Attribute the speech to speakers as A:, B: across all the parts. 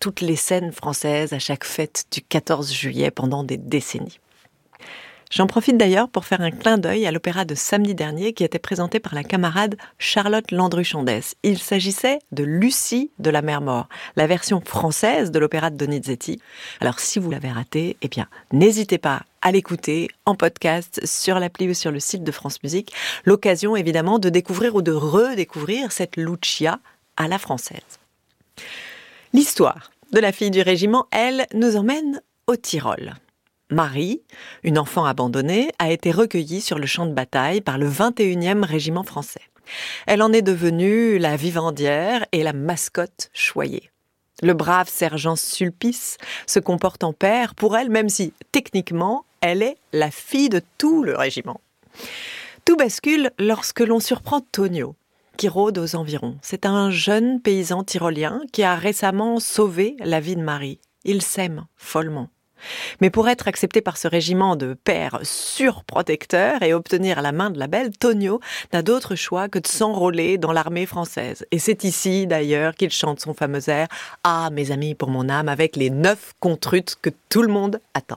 A: toutes les scènes françaises à chaque fête du 14 juillet pendant des décennies. J'en profite d'ailleurs pour faire un clin d'œil à l'opéra de samedi dernier qui était présenté par la camarade Charlotte Landru-Chandès. Il s'agissait de Lucie de la Mer Morte, la version française de l'opéra de Donizetti. Alors si vous l'avez raté, n'hésitez pas à l'écouter en podcast sur l'appli ou sur le site de France Musique. L'occasion évidemment de découvrir ou de redécouvrir cette Lucia à la française. L'histoire de la fille du régiment, elle, nous emmène au Tyrol. Marie, une enfant abandonnée, a été recueillie sur le champ de bataille par le 21e régiment français. Elle en est devenue la vivandière et la mascotte choyée. Le brave sergent Sulpice se comporte en père pour elle, même si, techniquement, elle est la fille de tout le régiment. Tout bascule lorsque l'on surprend Tonio, qui rôde aux environs. C'est un jeune paysan tyrolien qui a récemment sauvé la vie de Marie. Il s'aime follement. Mais pour être accepté par ce régiment de pères surprotecteurs et obtenir la main de la belle, Tonio n'a d'autre choix que de s'enrôler dans l'armée française. Et c'est ici, d'ailleurs, qu'il chante son fameux air « Ah, mes amis, pour mon âme » avec les 9 contrutes que tout le monde attend.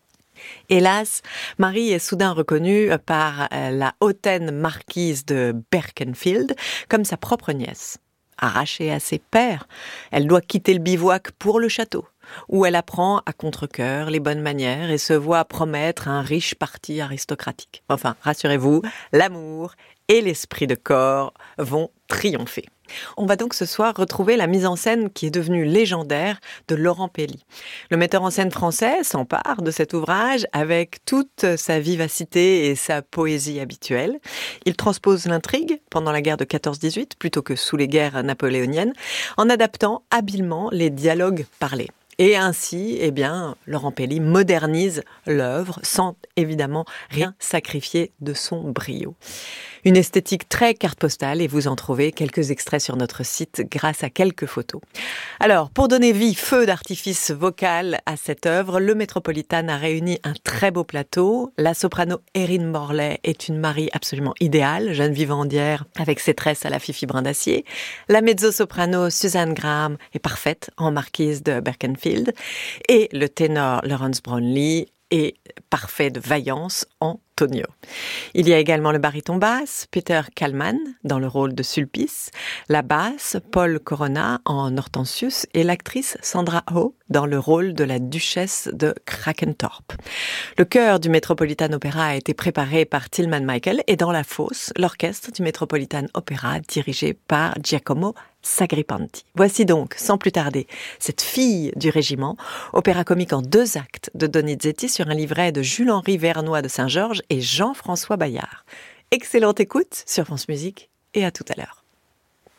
A: Hélas, Marie est soudain reconnue par la hautaine marquise de Berkenfield comme sa propre nièce. Arrachée à ses pères, elle doit quitter le bivouac pour le château, où elle apprend à contre-cœur les bonnes manières et se voit promettre un riche parti aristocratique. Enfin, rassurez-vous, l'amour et l'esprit de corps vont triompher. On va donc ce soir retrouver la mise en scène qui est devenue légendaire de Laurent Pelly. Le metteur en scène français s'empare de cet ouvrage avec toute sa vivacité et sa poésie habituelle. Il transpose l'intrigue pendant la guerre de 14-18 plutôt que sous les guerres napoléoniennes en adaptant habilement les dialogues parlés. Et ainsi, Laurent Pelly modernise l'œuvre sans évidemment rien sacrifier de son brio. Une esthétique très carte postale et vous en trouvez quelques extraits sur notre site grâce à quelques photos. Alors, pour donner vie, feu d'artifice vocal à cette œuvre, le Métropolitain a réuni un très beau plateau. La soprano Erin Morley est une Marie absolument idéale, jeune vivandière avec ses tresses à la Fifi Brin d'Acier. La mezzo-soprano Suzanne Graham est parfaite en marquise de Berkenfield. Et le ténor Lawrence Brownlee est parfait de vaillance en Tonio. Il y a également le baryton basse, Peter Kallman, dans le rôle de Sulpice, la basse, Paul Corona en Hortensius, et l'actrice Sandra Oh dans le rôle de la duchesse de Krakentorp. Le chœur du Metropolitan Opera a été préparé par Tilman Michael et dans la fosse, l'orchestre du Metropolitan Opera dirigé par Giacomo Sagripanti. Voici donc, sans plus tarder, cette fille du régiment, opéra comique en 2 actes de Donizetti sur un livret de Jules-Henri Vernois de Saint-Georges et Jean-François Bayard. Excellente écoute sur France Musique et à tout à l'heure.